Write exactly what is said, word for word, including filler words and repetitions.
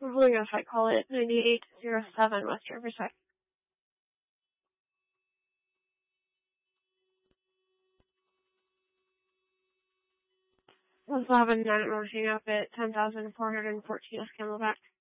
We're holding a fight call at ninety-eight oh seven West Riverside. One eleven nine, we're hanging up at ten thousand four hundred fourteen Camelback.